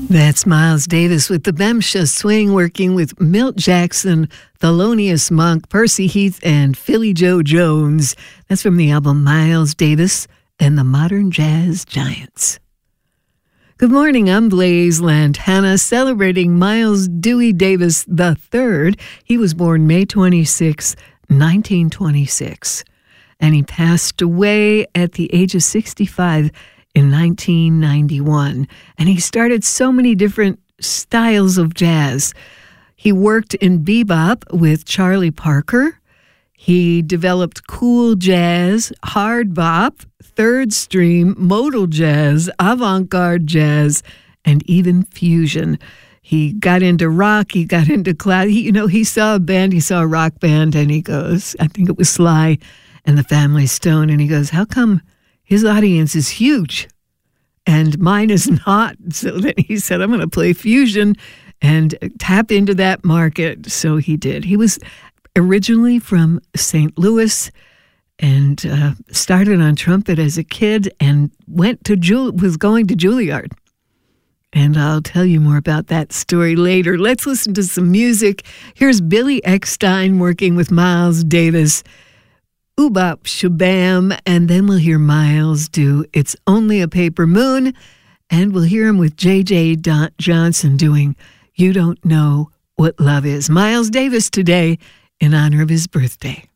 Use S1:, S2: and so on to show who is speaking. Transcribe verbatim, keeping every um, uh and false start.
S1: That's Miles Davis with the Bemsha Swing, working with Milt Jackson, Thelonious Monk, Percy Heath, and Philly Joe Jones. That's from the album Miles Davis and the Modern Jazz Giants. Good morning, I'm Blaze Lantana, celebrating Miles Dewey Davis the third. He was born May twenty-sixth, nineteen twenty-six, and he passed away at the age of sixty-five in nineteen ninety-one. And he started so many different styles of jazz. He worked in bebop with Charlie Parker. He developed cool jazz, hard bop, third stream, modal jazz, avant-garde jazz, and even fusion. He got into rock, he got into cloud. He, you know, he saw a band, he saw a rock band, and he goes, I think it was Sly and the Family Stone, and he goes, how come his audience is huge and mine is not? So then he said, I'm going to play fusion and tap into that market. So he did. He was originally from Saint Louis and uh, started on trumpet as a kid and went to Jul- was going to Juilliard. And I'll tell you more about that story later. Let's listen to some music. Here's Billy Eckstine working with Miles Davis. Oobop Shabam, and then we'll hear Miles do It's Only a Paper Moon, and we'll hear him with J J Don- Johnson doing You Don't Know What Love Is. Miles Davis today in honor of his birthday.